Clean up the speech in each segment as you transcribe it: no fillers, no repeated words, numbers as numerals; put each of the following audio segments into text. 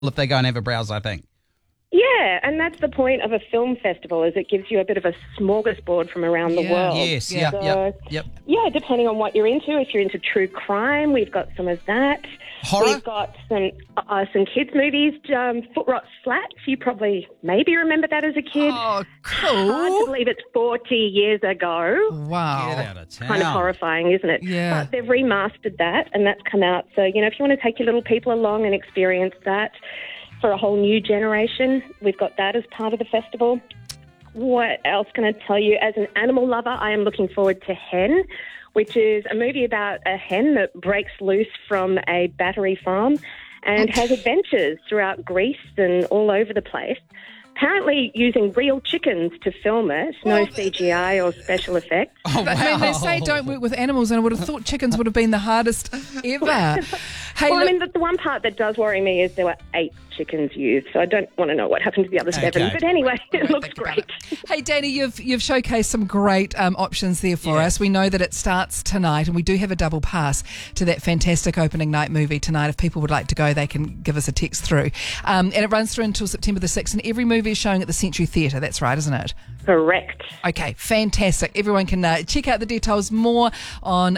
if they go and have a browse, I think. Yeah, and that's the point of a film festival, is it gives you a bit of a smorgasbord from around the world. Yes, Yeah, depending on what you're into. If you're into true crime, we've got some of that. Horror? We've got some kids' movies, Foot Rot Flats. You probably maybe remember that as a kid. Oh, cool. Hard to believe it's 40 years ago. Wow. Get out of town. Kind of horrifying, isn't it? Yeah. But they've remastered that, and that's come out. So, if you want to take your little people along and experience that for a whole new generation, we've got that as part of the festival. What else can I tell you? As an animal lover, I am looking forward to Hen, which is a movie about a hen that breaks loose from a battery farm and has adventures throughout Greece and all over the place. Apparently using real chickens to film it, no CGI or special effects. Oh, wow. I mean, they say don't work with animals, and I would have thought chickens would have been the hardest ever. Hey, well, the one part that does worry me is there were 8 chickens used, so I don't want to know what happened to the other 7. But anyway, it looks great. Hey, Danny, you've showcased some great options there for us. We know that it starts tonight, and we do have a double pass to that fantastic opening night movie tonight. If people would like to go, they can give us a text through. And it runs through until September the 6th, and every movie is showing at the Century Theatre. That's right, isn't it? Correct. Okay, fantastic. Everyone can check out the details more on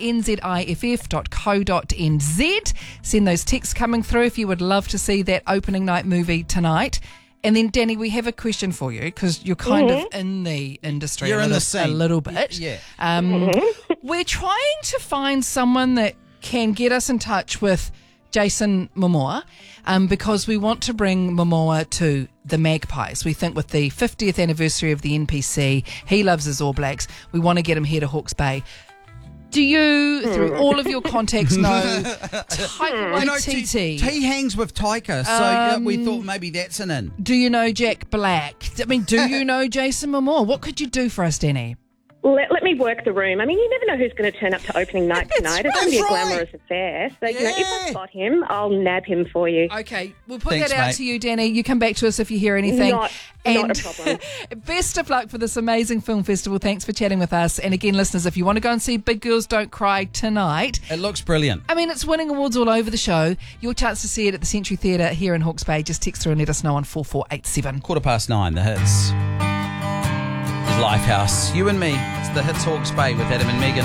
nziff.co.nz. Send those texts coming through if you would love to see that opening night movie tonight. And then, Danny, we have a question for you because you're kind of in the industry. You're in the scene. A little bit. Yeah. We're trying to find someone that can get us in touch with Jason Momoa because we want to bring Momoa to the Magpies. We think with the 50th anniversary of the NPC, he loves his All Blacks. We want to get him here to Hawke's Bay. Do you, through all of your contacts, know Taika Waititi? He hangs with Taika, so we thought maybe that's an in. Do you know Jack Black? I mean, do you know Jason Momoa? What could you do for us, Danny? Let me work the room. I mean, you never know who's going to turn up to opening night tonight. It's going to be a glamorous affair. So, if I spot him, I'll nab him for you. Okay, we'll put that out to you, Danny. You come back to us if you hear anything. Not a problem. Best of luck for this amazing film festival. Thanks for chatting with us. And again, listeners, if you want to go and see Big Girls Don't Cry tonight. It looks brilliant. I mean, it's winning awards all over the show. Your chance to see it at the Century Theatre here in Hawke's Bay. Just text through and let us know on 4487. 9:15, the hits. Lifehouse. You and me. It's the Hits Hawke's Bay with Adam and Megan.